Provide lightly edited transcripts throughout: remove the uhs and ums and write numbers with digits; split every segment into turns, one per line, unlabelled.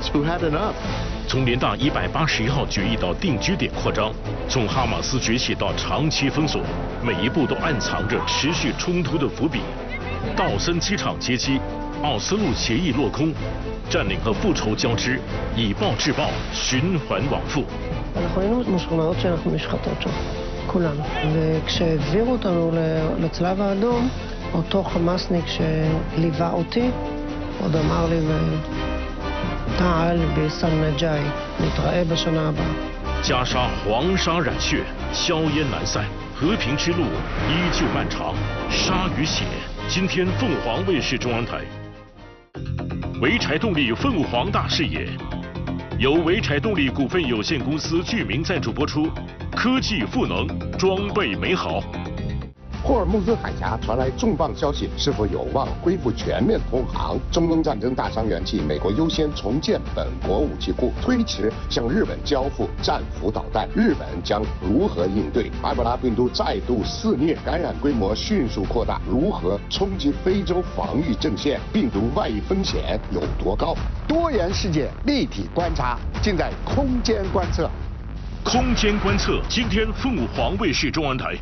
who had enough.
从联大181号决议到定居点扩张，从哈马斯崛起到长期封锁，每一步都暗藏着持续冲突的伏笔。道森机场接机，奥斯陆协议落空，占领和复仇交织，以暴制暴，循环往复。
אנחנו היינו משוכנעות שאנחנו נשחטות שם, כולנו. וכשהעבירו אותנו לצלב האדום, אותו חמאסניק שליווה אותי, עוד אמר לי תעל בסלנג'אי, נתראה בשנה הבאה.
加沙黄沙染血，硝烟难散，和平之路依旧漫长。沙与血，今天凤凰卫视中央台。潍柴动力凤凰大视野，由潍柴动力股份有限公司具名赞助播出。科技赋能，装备美好。
霍尔木兹海峡传来重磅消息，是否有望恢复全面通航？中东战争大伤元气，美国优先重建本国武器库，推迟向日本交付战斧导弹，日本将如何应对？埃博拉病毒再度肆虐，感染规模迅速扩大，如何冲击非洲防御阵线？病毒外溢风险有多高？
多元世界立体观察，尽在空间观测。
空间观测，今天凤凰卫视中央台。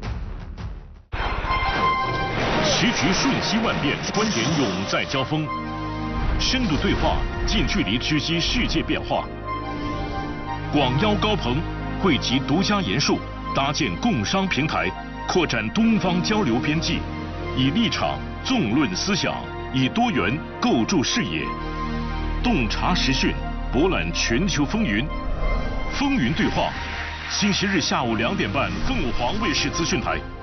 时局瞬息万变，观点永在交锋，深度对话，近距离直击世界变化。广邀高朋，汇集独家研述，搭建共商平台，扩展东方交流边际，以立场纵论思想，以多元构筑视野，洞察时讯，博览全球风云。风云对话，星期日下午2点半，凤凰卫视资讯台。